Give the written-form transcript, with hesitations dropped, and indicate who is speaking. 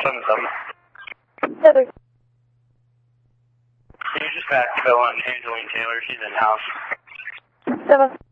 Speaker 1: 7-7.
Speaker 2: Heather.
Speaker 1: Can you just backfill on Angeline Taylor? She's in house.
Speaker 2: 7.